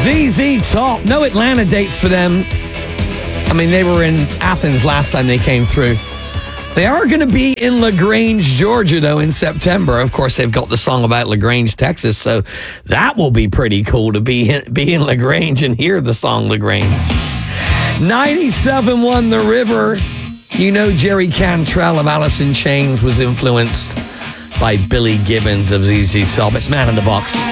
ZZ Top. No Atlanta dates for them. I mean, they were in Athens last time they came through. They are going to be in LaGrange, Georgia, though, in September. Of course, they've got the song about LaGrange, Texas, so that will be pretty cool to be in LaGrange and hear the song LaGrange. 97.1 The River. You know Jerry Cantrell of Alice in Chains was influenced by Billy Gibbons of ZZ Top. It's Man in the Box.